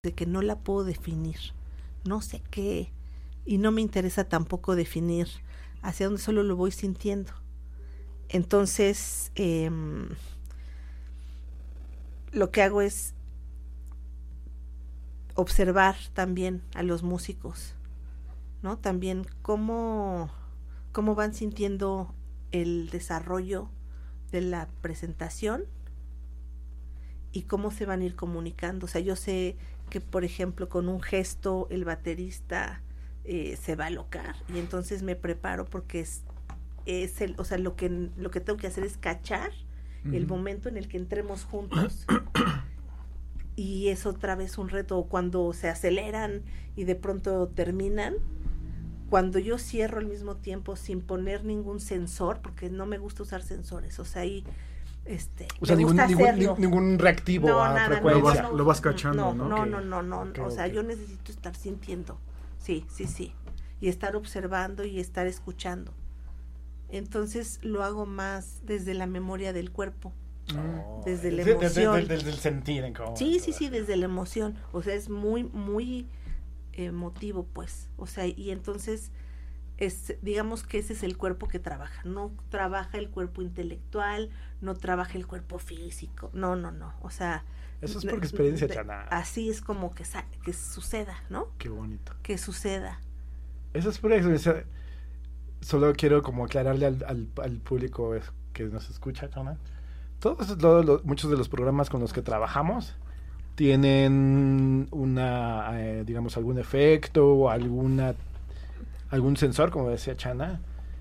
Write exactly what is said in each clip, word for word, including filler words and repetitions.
de que no la puedo definir, no sé qué, y no me interesa tampoco definir hacia dónde, solo lo voy sintiendo. Entonces, eh, lo que hago es observar también a los músicos, ¿no? También cómo, cómo van sintiendo el desarrollo de la presentación y cómo se van a ir comunicando. O sea, yo sé que, por ejemplo, con un gesto el baterista eh, se va a alocar, y entonces me preparo porque es, es el, o sea, lo que, lo que tengo que hacer es cachar uh-huh. el momento en el que entremos juntos. Y es otra vez un reto, cuando se aceleran y de pronto terminan, cuando yo cierro al mismo tiempo sin poner ningún sensor, porque no me gusta usar sensores, o sea, ahí este, o sea, ningún, ningún, ningún reactivo no, a nada, frecuencia. No, lo, vas, no, lo vas cachando, no, ¿no? No, no, no, no, okay, o sea, okay. yo necesito estar sintiendo, sí, sí, sí, y estar observando y estar escuchando. Entonces lo hago más desde la memoria del cuerpo. Oh, desde la de, emoción. Desde de, de, de, sentir. ¿Cómo? Sí, sí, sí, desde la emoción. O sea, es muy, muy emotivo, pues. O sea, y entonces, es, digamos que ese es el cuerpo que trabaja. No trabaja el cuerpo intelectual, no trabaja el cuerpo físico. No, no, no. O sea... Eso es por experiencia, de, Chana. Así es como que, sa- que suceda, ¿no? Qué bonito. Que suceda. Eso es por experiencia. Solo quiero como aclararle al, al, al público que nos escucha, Chana. Todos los, los, muchos de los programas con los que trabajamos tienen una, eh, digamos, algún efecto o alguna, algún sensor, como decía Chana,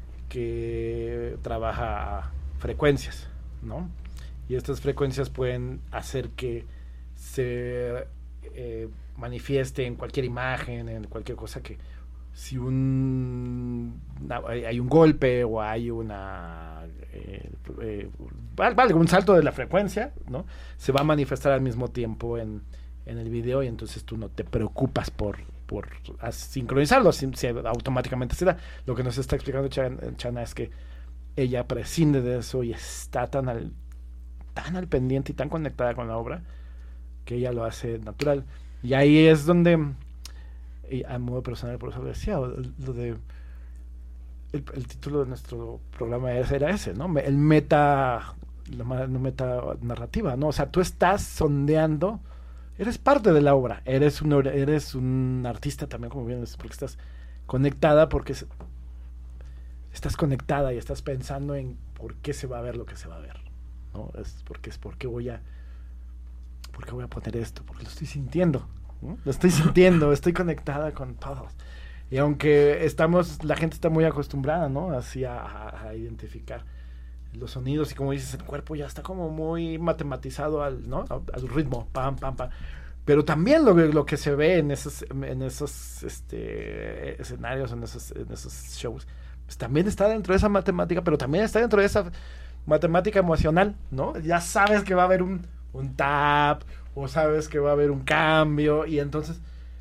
que trabaja frecuencias, ¿no? Y estas frecuencias pueden hacer que se eh, manifieste en cualquier imagen, en cualquier cosa, que si un hay un golpe o hay una eh, eh, vale, un salto de la frecuencia, ¿no? Se va a manifestar al mismo tiempo en, en el video, y entonces tú no te preocupas por, por sincronizarlo, si, si automáticamente se da. Lo que nos está explicando Chana, Chana es que ella prescinde de eso y está tan al, tan al pendiente y tan conectada con la obra que ella lo hace natural. Y ahí es donde, y a modo personal, por eso lo decía, lo de el, el título de nuestro programa era ese, ¿no? El meta, la meta narrativa, ¿no? O sea, tú estás sondeando, eres parte de la obra, eres un eres un artista también, como bien dices, porque estás conectada, porque es, estás conectada y estás pensando en por qué se va a ver lo que se va a ver, ¿no? Es porque es porque voy a porque voy a poner esto, porque lo estoy sintiendo, ¿no? Lo estoy sintiendo, estoy conectada con todos. Y aunque estamos, la gente está muy acostumbrada, ¿no? Así a, a, a identificar los sonidos, y como dices, el cuerpo ya está como muy matematizado al, ¿no? Al ritmo, pam, pam, pam. Pero también lo, lo que se ve en esos, en esos este, escenarios, en esos, en esos shows, pues también está dentro de esa matemática, pero también está dentro de esa matemática emocional, ¿no? Ya sabes que va a haber un, un tap, o sabes que va a haber un cambio, y entonces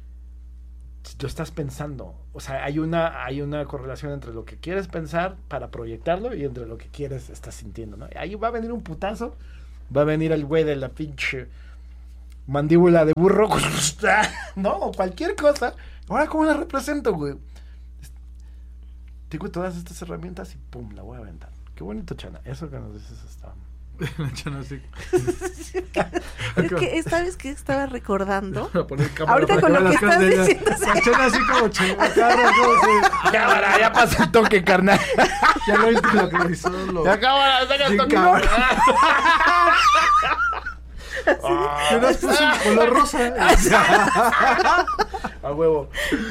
tú estás pensando, o sea, hay una hay una correlación entre lo que quieres pensar para proyectarlo y entre lo que quieres estás sintiendo, ¿no? Ahí va a venir un putazo, va a venir el güey de la pinche mandíbula de burro, ¿no? O cualquier cosa. Ahora, ¿cómo la represento, güey? Tengo todas estas herramientas y pum, la voy a aventar. Qué bonito, Chana. Eso que nos dices está... La Chana sí. Es que esta vez que estaba recordando, cámara, ahorita con lo que estás de diciendo, la Chana así como chingada, cámara, ya pasa el toque, carnal. Ya lo intelectualizó. Lo... Ya cámara, saca el toque. Yo nos puse un color rosa. A huevo.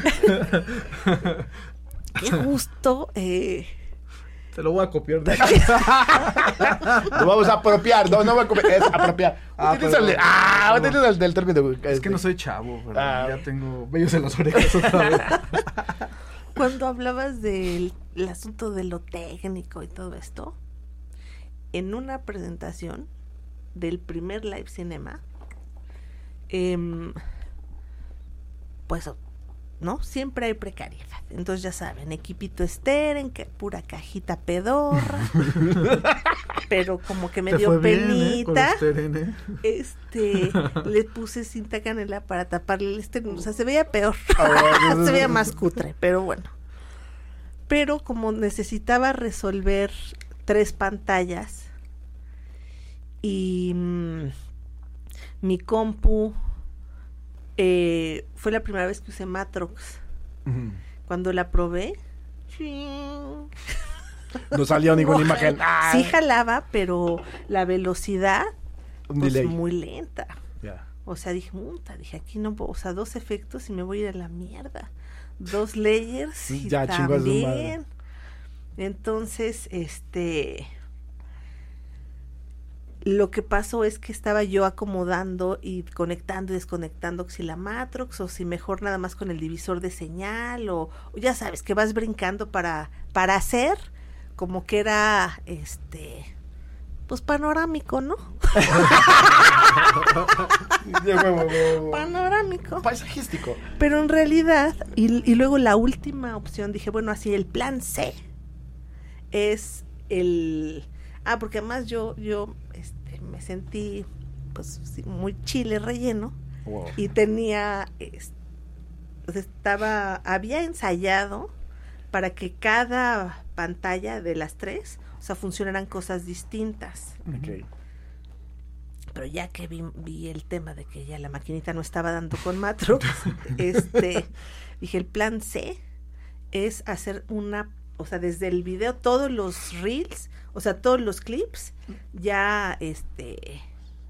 qué gusto. Eh, Te lo voy a copiar. De... Lo vamos a apropiar. No, no voy a copiar. Es apropiar. Ah, utiliza el, ah, utiliza el del término. Es que no soy chavo, pero ah. ya tengo vellos en las orejas otra vez. Cuando hablabas del el asunto de lo técnico y todo esto, en una presentación del primer live cinema, eh, pues, ¿no? Siempre hay precariedad. Entonces, ya saben, equipito estéreo, en que pura cajita pedorra. pero como que me Te dio fue bien, ¿eh? penita. Colesteren, ¿eh? Este, le puse cinta canela para taparle el esternón. O sea, se veía peor. Ah, Se veía más cutre, pero bueno. Pero como necesitaba resolver tres pantallas y mmm, mi compu eh, fue la primera vez que usé Matrox. Ujú. Cuando la probé, No salió ninguna no, imagen. ¡Ah! sí jalaba, pero la velocidad Un pues delay. muy lenta. Ya. O sea, dije, puta, dije, aquí no puedo, o sea, dos efectos y me voy a ir a la mierda. Dos layers y Ya, chingo a su madre. también. Entonces, este, lo que pasó es que estaba yo acomodando y conectando y desconectando si la Matrox o si mejor nada más con el divisor de señal o, o ya sabes que vas brincando para para hacer como que era este pues panorámico, ¿no? Panorámico. Paisajístico. Pero en realidad, y, y luego la última opción, dije, bueno, así el plan C es el... Ah, porque además yo, yo este, me sentí pues sí, muy chile relleno. Wow. Y tenía, es, pues, estaba, había ensayado para que cada pantalla de las tres, o sea, funcionaran cosas distintas. Ok. Pero ya que vi, vi el tema de que ya la maquinita no estaba dando con Matrox, este, dije, el plan C es hacer una, o sea, desde el video, todos los reels, o sea, todos los clips, ya, este,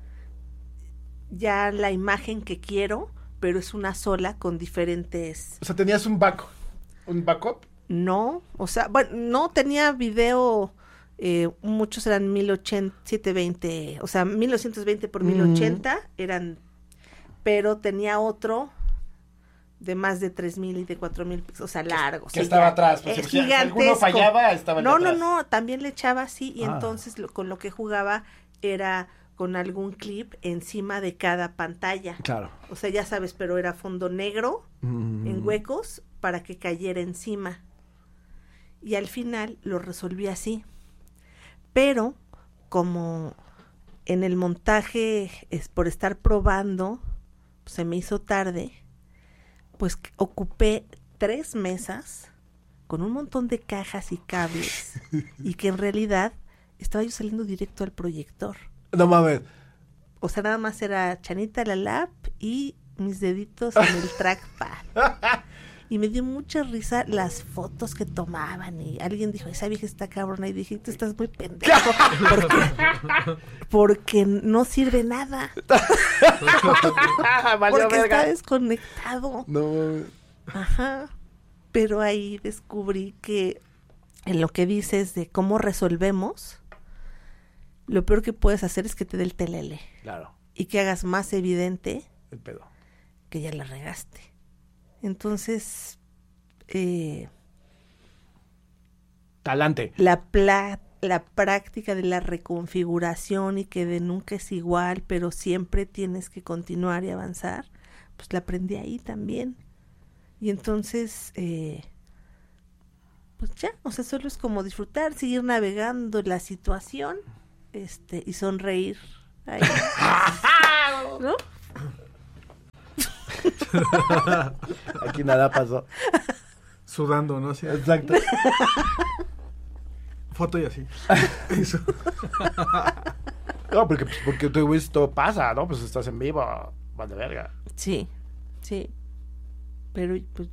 ya la imagen que quiero, pero es una sola con diferentes... O sea, tenías un back, un backup. No, o sea, bueno, no tenía video... Eh, muchos eran mil ochenta, setecientos veinte, o sea, mil novecientos veinte por mil ochenta mm. eran, pero tenía otro de más de tres mil y de cuatro mil, o sea, largo. Que sí, estaba ya, atrás, pues, es si alguno fallaba, estaba No, atrás. no, no, también le echaba así y ah. entonces lo, con lo que jugaba era con algún clip encima de cada pantalla. Claro. O sea, ya sabes, pero era fondo negro mm. en huecos para que cayera encima. Y al final lo resolví así. Pero como en el montaje es por estar probando, pues, se me hizo tarde, pues ocupé tres mesas con un montón de cajas y cables y que en realidad estaba yo saliendo directo al proyector. No mames. O sea, nada más era Chanita la lap y mis deditos en el trackpad. Y me dio mucha risa las fotos que tomaban. Y alguien dijo, esa vieja está cabrona. Y dije, tú estás muy pendejo. Porque, porque no sirve nada. Porque está desconectado. No. Ajá. Pero ahí descubrí que en lo que dices de cómo resolvemos, lo peor que puedes hacer es que te dé el telele. Claro. Y que hagas más evidente el pedo que ya la regaste. Entonces, eh, talante. La, pla- la práctica de la reconfiguración y que de nunca es igual, pero siempre tienes que continuar y avanzar, pues la aprendí ahí también. Y entonces, eh, pues ya, o sea, solo es como disfrutar, seguir navegando la situación, este, y sonreír ahí, ¿no? Aquí nada pasó. Sudando, ¿no? Sí. Exacto. Foto y así. Eso. No, porque, porque tú, esto pasa, ¿no? Pues estás en vivo, vas de verga. Sí, sí. Pero, pues...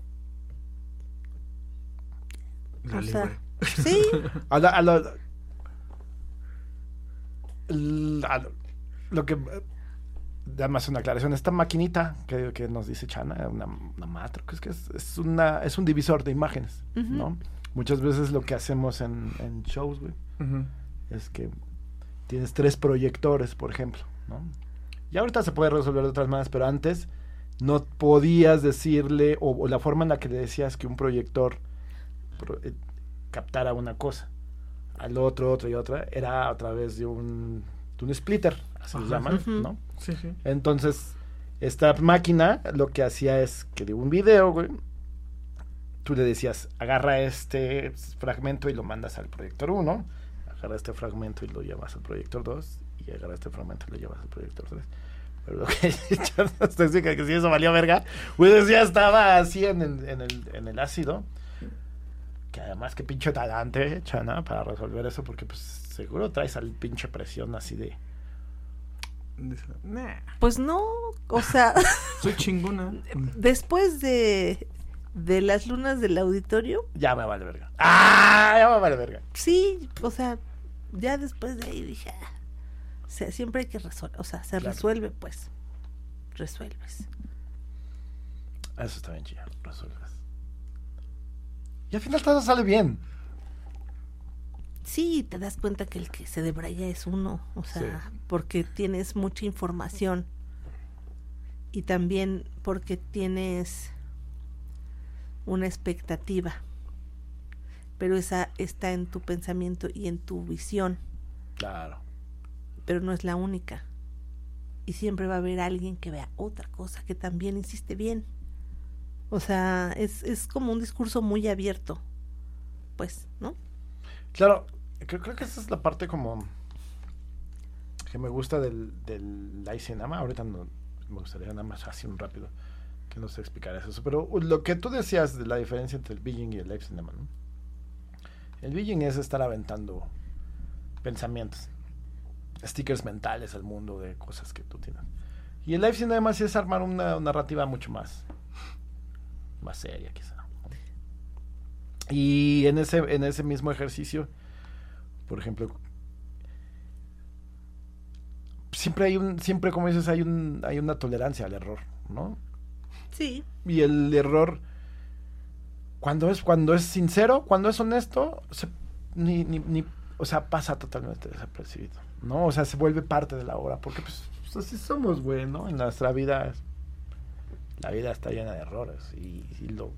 La o libre. sea, sí. A la, a la, a lo, lo que... Además, una aclaración, esta maquinita que, que nos dice Chana, una, una Matrox, es que es, es, una, es un divisor de imágenes, uh-huh. ¿no? Muchas veces lo que hacemos en, en shows, güey, uh-huh. es que tienes tres proyectores, por ejemplo, ¿no? Y ahorita se puede resolver de otras maneras, pero antes no podías decirle, o, o la forma en la que le decías que un proyector pro, eh, captara una cosa, al otro, otro y otra, era a través de un, de un splitter, así se llaman, uh-huh. ¿no? Sí, sí. Entonces, esta máquina lo que hacía es que de un video, güey, tú le decías, agarra este fragmento y lo mandas al proyector uno, agarra este fragmento y lo llevas al proyector dos, y agarra este fragmento y lo llevas al proyector tres. Pero lo que usted dice que si eso valió verga, pues ya estaba así en el, en el, en el ácido. Que además, que pinche talante, Chana, para resolver eso, porque pues seguro traes al pinche presión así de... Nah. Pues no, o sea... Soy chingona. Después de, de las lunas del auditorio... Ya me vale verga. ¡Ah! Ya me vale verga. Sí, o sea, ya después de ahí dije... Ah, o sea, siempre hay que resolver, o sea, se Claro. resuelve, pues. Resuelves. Eso está bien chido, resuelves. Y al final todo sale bien. Sí, te das cuenta que el que se debraya es uno, o sea, Sí. porque tienes mucha información y también porque tienes una expectativa, pero esa está en tu pensamiento y en tu visión, Claro. pero no es la única. Y siempre va a haber alguien que vea otra cosa que también hiciste bien. O sea, es, es como un discurso muy abierto, pues, ¿no? Claro, creo, creo que esa es la parte como que me gusta del, del live cinema. Ahorita no, me gustaría nada más así un rápido que nos explicaras eso. Pero lo que tú decías de la diferencia entre el Beijing y el live cinema, ¿no? El Beijing es estar aventando pensamientos, stickers mentales al mundo de cosas que tú tienes. Y el live cinema sí es armar una narrativa mucho más más seria, quizá. Y en ese en ese mismo ejercicio, por ejemplo, siempre hay un siempre como dices hay un hay una tolerancia al error, ¿no? Sí. Y el error, cuando es cuando es sincero, cuando es honesto, se, ni, ni, ni o sea, pasa totalmente desapercibido, ¿no? O sea, se vuelve parte de la obra, porque pues, pues así somos, güey, ¿no? En nuestra vida, la vida está llena de errores y, y lo...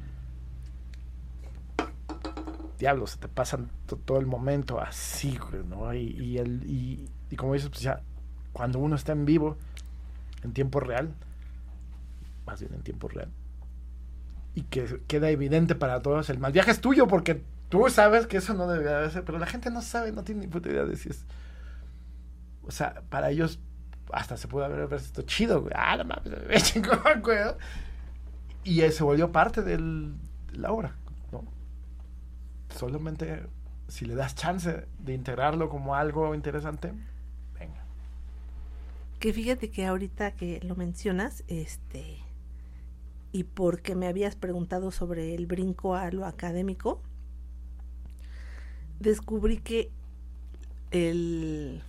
Diablo, se te pasan to, todo el momento así, güey, ¿no? Y, y, el, y, y como dices, pues ya, cuando uno está en vivo, en tiempo real, más bien en tiempo real, y que queda evidente para todos, el mal viaje es tuyo, porque tú sabes que eso no debería de ser, pero la gente no sabe, no tiene ni puta idea de si es... O sea, para ellos hasta se puede haber visto chido, güey. Ah, no mames, me chingón, güey. Y eh, se volvió parte del, de la obra, ¿no? Solamente si le das chance de integrarlo como algo interesante, venga. Que fíjate que ahorita que lo mencionas, este, y porque me habías preguntado sobre el brinco a lo académico, descubrí que el,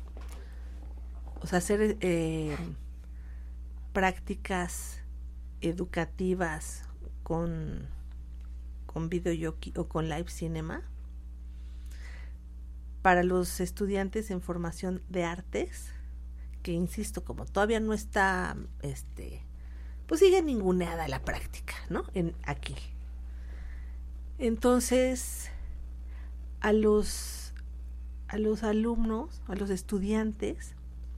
o sea, hacer eh, prácticas educativas con, con videoyoki o con live cinema para los estudiantes en formación de artes, que insisto, como todavía no está, este, pues sigue ninguneada la práctica, ¿no? En aquí. Entonces, a los a los alumnos, a los estudiantes,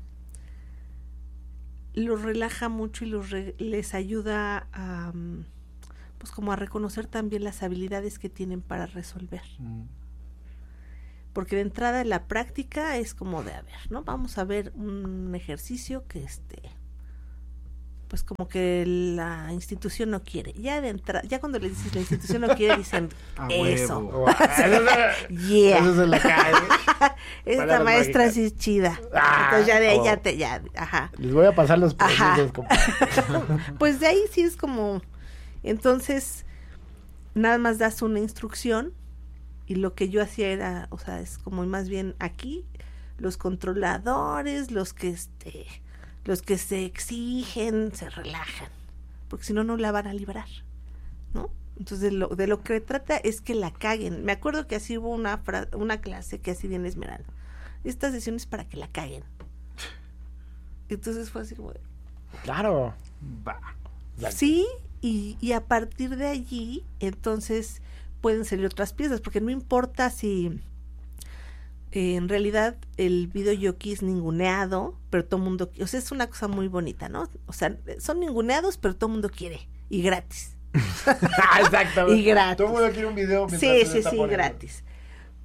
los relaja mucho y los re, les ayuda a, pues como a reconocer también las habilidades que tienen para resolver. Mm. Porque de entrada la práctica es como de, a ver, ¿no? Vamos a ver un ejercicio que este, pues como que la institución no quiere. Ya de entrada, ya cuando le dices la institución no quiere, dicen a eso. Huevo. Yeah. Eso se la cae. Esta maestra mágicas. Sí es chida. Ah, entonces ya de ahí oh. ya te, ya, ajá. Les voy a pasar los procesos. Pues de ahí sí es como, entonces, nada más das una instrucción. Y lo que yo hacía era, o sea, es como más bien aquí, los controladores, los que este, los que se exigen, se relajan, porque si no, no la van a librar, ¿no? Entonces, lo, de lo que trata es que la caguen. Me acuerdo que así hubo una, fra- una clase que así bien Esmeralda. Esta sesión es para que la caguen. Entonces fue así como... Claro. Va. Sí, y, y a partir de allí, entonces... pueden salir otras piezas, porque no importa si eh, en realidad el videojockey es ninguneado, pero todo el mundo, o sea, es una cosa muy bonita, ¿no? O sea, son ninguneados, pero todo el mundo quiere, y gratis. Exactamente. Y gratis. Todo el mundo quiere un video. Sí, sí, sí, poniendo. Gratis.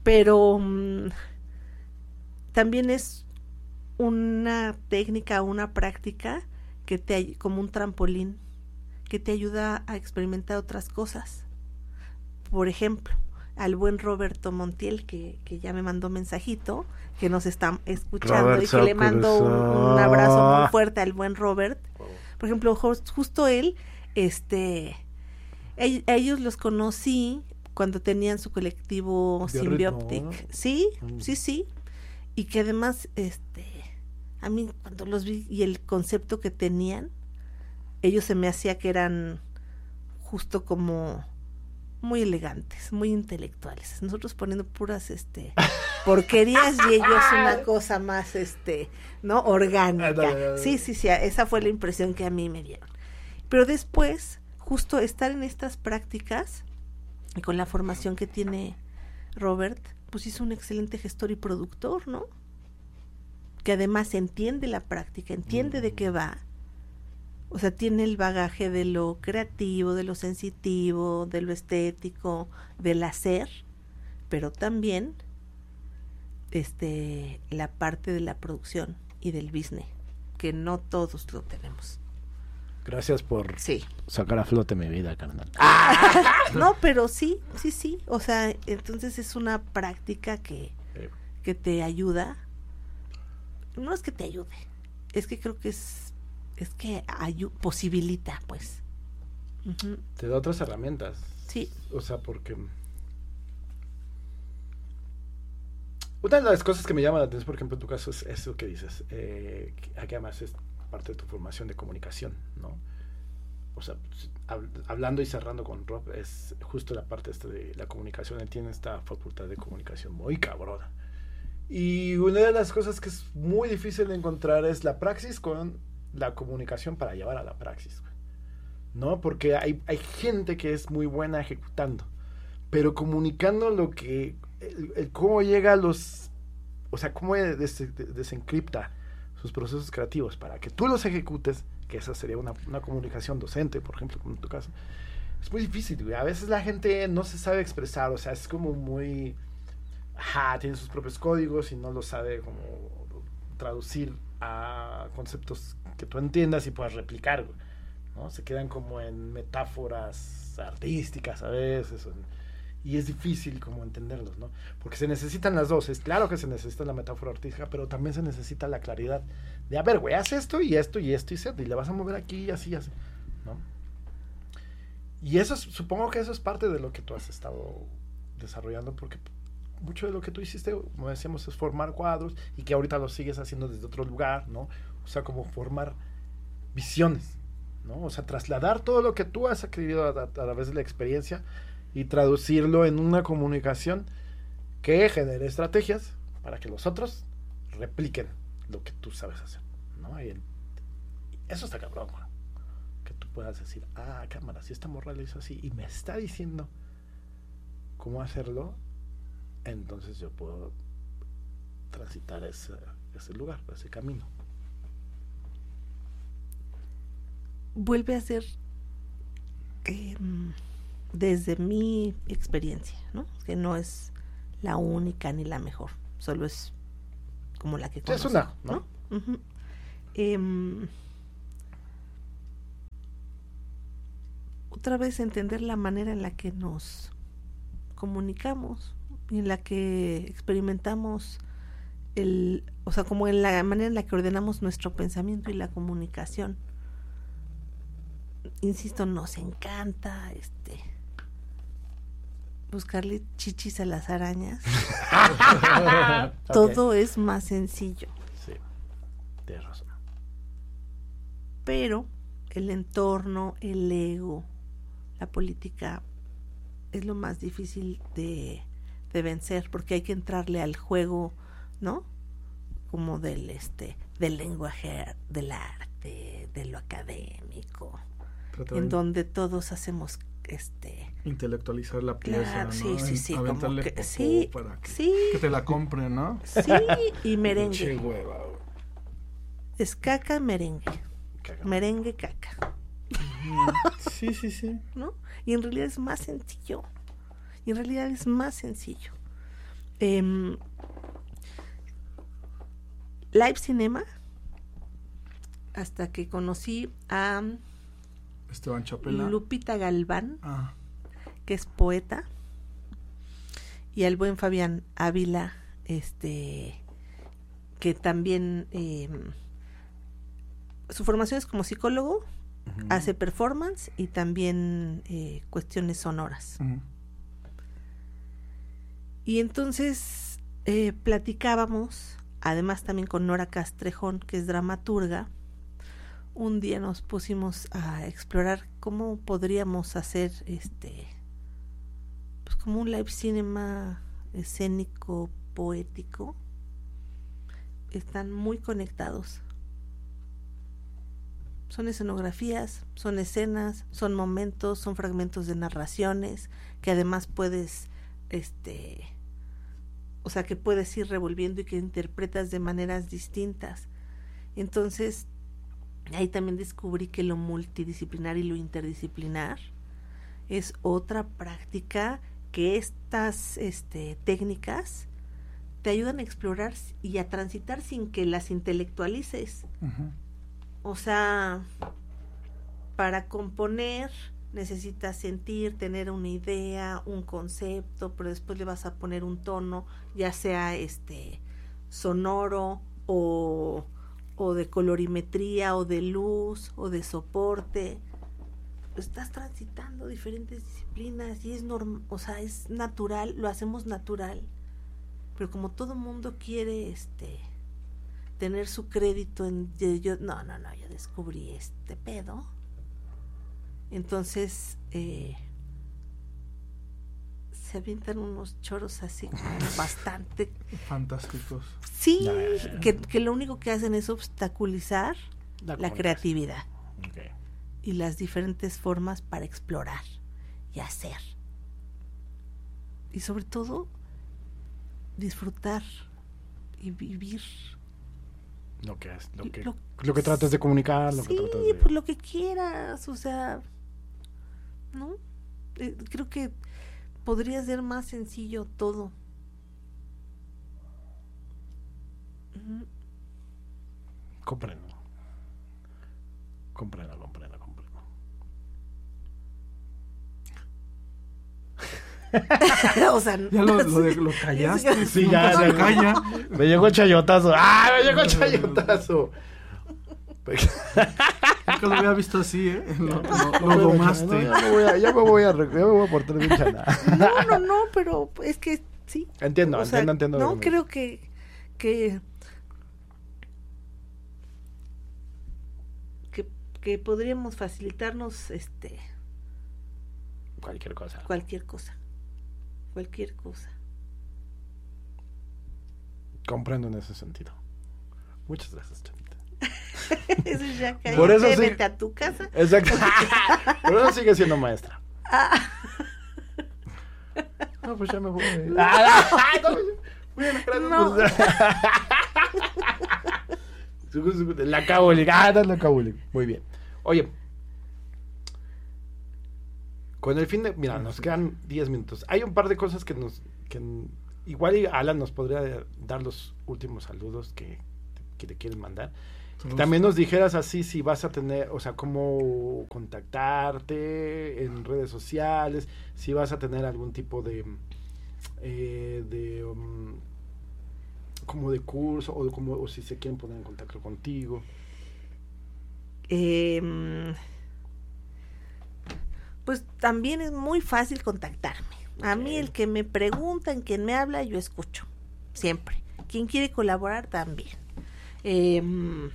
pero um, también es una técnica, una práctica que te como un trampolín que te ayuda a experimentar otras cosas. Por ejemplo, al buen Roberto Montiel, que, que ya me mandó mensajito, que nos está escuchando Robert y que le mando un, un abrazo muy fuerte al buen Robert. Por ejemplo, justo él, este, a ellos los conocí cuando tenían su colectivo Symbiotic, ¿no? Sí, mm. sí, sí, y que además, este, a mí cuando los vi y el concepto que tenían, ellos se me hacía que eran justo como muy elegantes, muy intelectuales. Nosotros poniendo puras, este, porquerías y ellos una cosa más, este, ¿no? Orgánica. Sí, sí, sí, esa fue la impresión que a mí me dieron. Pero después, justo estar en estas prácticas y con la formación que tiene Robert, pues hizo un excelente gestor y productor, ¿no? Que además entiende la práctica, entiende mm. de qué va. O sea, tiene el bagaje de lo creativo, de lo sensitivo, de lo estético, del hacer, pero también este la parte de la producción y del business, que no todos lo tenemos. Gracias por sí. sacar a flote mi vida, carnal. Ah, no, pero sí, sí, sí. O sea, entonces es una práctica que, sí. que te ayuda. No es que te ayude, es que creo que es es que ayu- posibilita, pues. Uh-huh. Te da otras herramientas. Sí. O sea, porque una de las cosas que me llama la atención, por ejemplo, en tu caso, es eso que dices, eh, que además es parte de tu formación de comunicación, ¿no? O sea, hab- hablando y cerrando con Rob, es justo la parte esta de la comunicación. Él tiene esta facultad de comunicación muy cabrona. Y una de las cosas que es muy difícil de encontrar es la praxis con la comunicación para llevar a la praxis, ¿no? Porque hay, hay gente que es muy buena ejecutando, pero comunicando lo que, el, el cómo llega a los, o sea, cómo des, des, desencripta sus procesos creativos para que tú los ejecutes, que esa sería una, una comunicación docente, por ejemplo, como en tu caso. Es muy difícil, güey. A veces la gente no se sabe expresar, o sea, es como muy, ajá, tiene sus propios códigos y no lo sabe como traducir a conceptos que tú entiendas y puedas replicar, ¿no? Se quedan como en metáforas artísticas a veces, y es difícil como entenderlos, ¿no? Porque se necesitan las dos. Es claro que se necesita la metáfora artística, pero también se necesita la claridad de, a ver, güey, haz esto y esto y esto y esto, y le vas a mover aquí y así y así, ¿no? Y eso es, supongo que eso es parte de lo que tú has estado desarrollando, porque mucho de lo que tú hiciste, como decíamos, es formar cuadros, y que ahorita lo sigues haciendo desde otro lugar, ¿no? O sea, como formar visiones, ¿no? O sea, trasladar todo lo que tú has adquirido a, a, a través de la experiencia y traducirlo en una comunicación que genere estrategias para que los otros repliquen lo que tú sabes hacer, ¿no? Y el, eso está cabrón, ¿no? Que tú puedas decir, ah, cámara, si esta morra lo hizo así y me está diciendo cómo hacerlo, entonces yo puedo transitar ese, ese lugar, ese camino. Vuelve a ser eh, desde mi experiencia, ¿no? Que no es la única ni la mejor, solo es como la que conozco, es una, ¿no? ¿no? Uh-huh. Eh, otra vez entender la manera en la que nos comunicamos, en la que experimentamos el, o sea, como en la manera en la que ordenamos nuestro pensamiento y la comunicación. Insisto, nos encanta este buscarle chichis a las arañas. Todo okay. Es más sencillo. Sí, tienes razón. Pero el entorno, el ego, la política es lo más difícil de de vencer, porque hay que entrarle al juego, ¿no? Como del este, del lenguaje, del arte, de lo académico, en donde todos hacemos este intelectualizar la pieza, claro, ¿no? sí, sí, sí, aventarle como que, popó sí, para que, sí, que te la compren, ¿no? Sí, y merengue. Che hueva, güey. Es caca, merengue. Caca. Merengue, caca. Sí, sí, sí. ¿No? Y en realidad es más sencillo. Y en realidad es más sencillo. Eh, live cinema, hasta que conocí a Esteban Chapela. Lupita Galván, Ah. que es poeta, y al buen Fabián Ávila, este, que también eh, su formación es como psicólogo, uh-huh. hace performance y también eh, cuestiones sonoras. Uh-huh. Y entonces eh, platicábamos, además también con Nora Castrejón, que es dramaturga. Un día nos pusimos a explorar cómo podríamos hacer este, pues como un live cinema escénico, poético. Están muy conectados. Son escenografías, son escenas, son momentos, son fragmentos de narraciones que además puedes, este, o sea, que puedes ir revolviendo y que interpretas de maneras distintas. Entonces, ahí también descubrí que lo multidisciplinar y lo interdisciplinar es otra práctica que estas este, técnicas te ayudan a explorar y a transitar sin que las intelectualices. Uh-huh. O sea, para componer necesitas sentir, tener una idea, un concepto, pero después le vas a poner un tono, ya sea este sonoro o, o de colorimetría o de luz o de soporte. Estás transitando diferentes disciplinas y es normal, o sea, es natural, lo hacemos natural. Pero como todo mundo quiere este tener su crédito en yo, no, no, no, yo descubrí este pedo. Entonces eh, se avientan unos choros así bastante fantásticos. Sí, ya, ya, ya. Que, que lo único que hacen es obstaculizar la, la creatividad. Okay. Y las diferentes formas para explorar y hacer. Y sobre todo disfrutar y vivir lo que es, lo que lo, lo que tratas de comunicar, lo sí, que tratas de... pues lo que quieras, o sea, ¿no? Eh, creo que podría ser más sencillo todo. Uh-huh. Comprendo. Comprendo, comprendo, comprendo. O sea, ya lo, lo, de, lo callaste. Sí, ya, ya calla. Me llegó el chayotazo. ¡Ah, me llegó el chayotazo! Nunca lo había visto así, ¿eh? Lo, lo, lo domaste. No, ya, me voy a, ya me voy a, ya me voy a portar bien chana. No, no, no, pero es que sí. Entiendo, o entiendo, sea, entiendo. No, creo que, que que que podríamos facilitarnos este cualquier cosa. Cualquier cosa. Cualquier cosa. Comprendo en ese sentido. Muchas gracias, Chanita. Eso ya cae. Por eso vete sí. a tu casa. Exacto. Por eso sigue siendo maestra. Ah. No, pues ya me voy. Ah, no. Bueno, gracias. No. La cabuli. Ah, no, la cabuli. Muy bien. Oye. Con el fin de... Mira, nos quedan diez minutos. Hay un par de cosas que nos... que igual Alan nos podría dar los últimos saludos que, que le quieren mandar. Que también nos dijeras así si vas a tener... O sea, cómo contactarte en redes sociales. Si vas a tener algún tipo de... Eh, de... Um, como de curso o, como, o si se quieren poner en contacto contigo. Eh... Pues también es muy fácil contactarme. A okay. mí el que me pregunta, en quien me habla, yo escucho. Siempre. Quien quiere colaborar también. Eh,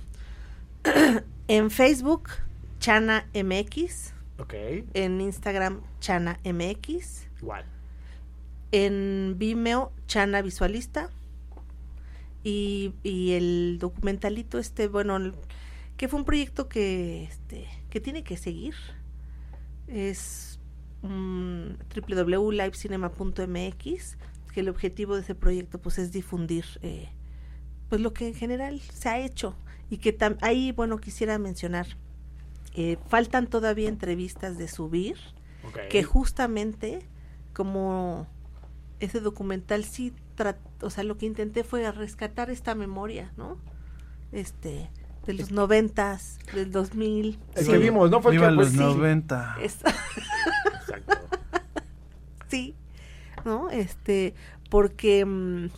en Facebook, Chana M X. Okay. En Instagram, Chana M X. Igual. En Vimeo, Chana Visualista. Y, y el documentalito este, bueno, que fue un proyecto que, este, que tiene que seguir. Es um, doble u doble u doble u punto live cinema punto m x, que el objetivo de ese proyecto pues es difundir eh, pues lo que en general se ha hecho y que tam- ahí bueno quisiera mencionar eh, faltan todavía entrevistas de subir, okay. que justamente como ese documental sí tra- o sea, lo que intenté fue rescatar esta memoria, ¿no? Este, de los noventas, del dos mil. El sí. que vimos, ¿no? Fue el Viva que los pues, sí. noventa. Es- Exacto. sí, ¿no? Este, porque mm,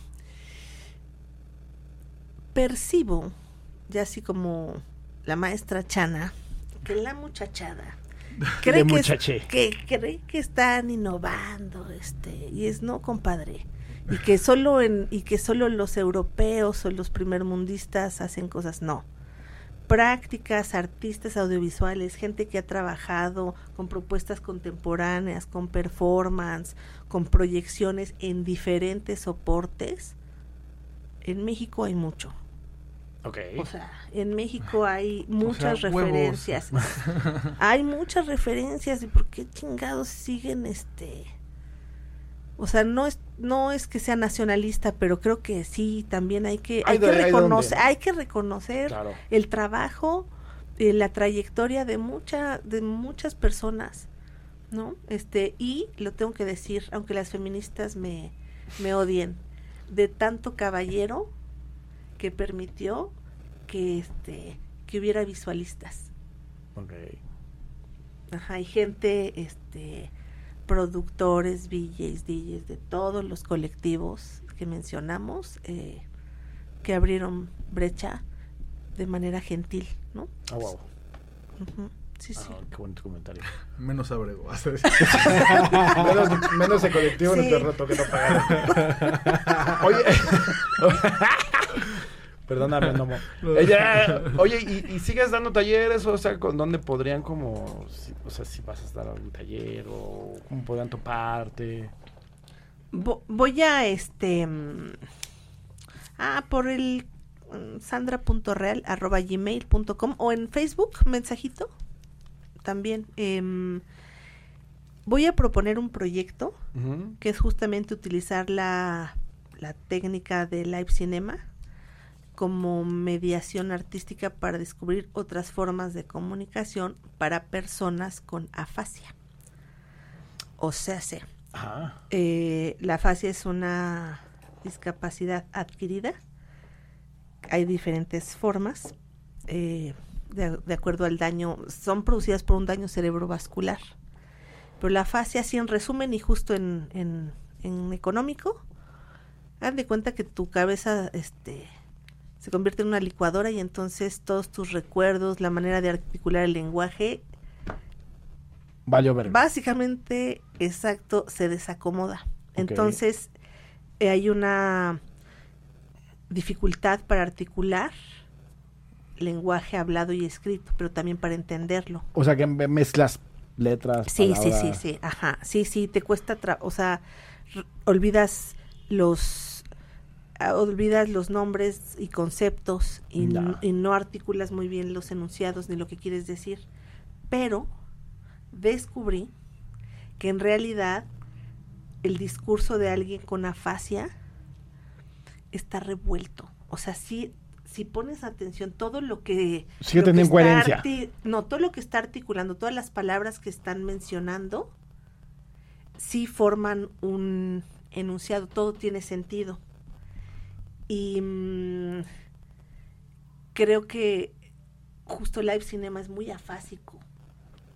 percibo, ya así como la maestra Chana, que la muchachada cree De que, muchaché. es- que cree que están innovando, este, y es no, compadre, y que solo en y que solo los europeos o los primermundistas hacen cosas, no. Prácticas, artistas audiovisuales, gente que ha trabajado con propuestas contemporáneas, con performance, con proyecciones en diferentes soportes. En México hay mucho. Ok. O sea, en México hay muchas sea, huevos. referencias. Hay muchas referencias y por qué chingados siguen este. O sea, no es no es que sea nacionalista, pero creo que sí también hay que hay, Hay que de- hay reconocer, dónde. hay que reconocer Claro. el trabajo, eh, la trayectoria de mucha de muchas personas, ¿no? Este, y lo tengo que decir, aunque las feministas me me odien, de tanto caballero que permitió que este que hubiera visualistas. Ok. Ajá, hay gente, este, productores, V Js, D Js de todos los colectivos que mencionamos, eh, que abrieron brecha de manera gentil, ¿no? Ah, wow. Ujú, sí, sí. Ah, qué bonito comentario. Menos abrego. menos, menos de colectivo en Sí. el rato que no pagaron. Oye. Perdóname, Nomo. Ella, oye, ¿y, ¿y sigues dando talleres? O sea, ¿con dónde podrían como, si- o sea, si vas a estar algún taller o cómo podrían toparte? Vo- voy a este mm, ah por el mm, sandra.real arroba gmail punto com o en Facebook, mensajito también. em, voy a proponer un proyecto Ujú. que es justamente utilizar la, la técnica de live cinema como mediación artística para descubrir otras formas de comunicación para personas con afasia. O sea, se, Ajá. eh, la afasia es una discapacidad adquirida. Hay diferentes formas eh, de, de acuerdo al daño. Son producidas por un daño cerebrovascular. Pero la afasia, así en resumen y justo en, en, en económico, haz de cuenta que tu cabeza este, se convierte en una licuadora y entonces todos tus recuerdos, la manera de articular el lenguaje, Valió ver. básicamente, exacto, se desacomoda. Ok. Entonces, eh, hay una dificultad para articular lenguaje hablado y escrito, pero también para entenderlo. O sea, que me- mezclas letras. Sí, sí, sí, palabras. sí, ajá, sí, sí, te cuesta, tra- o sea, r- olvidas los, ah, olvidas los nombres y conceptos y, Ya. n- y no articulas muy bien los enunciados ni lo que quieres decir, pero descubrí que en realidad el discurso de alguien con afasia está revuelto, o sea, sí, si pones atención, todo lo que... Sigue lo que teniendo está coherencia. arti- no, todo lo que está articulando, todas las palabras que están mencionando, sí forman un enunciado, todo tiene sentido. Y mm, creo que justo live cinema es muy afásico.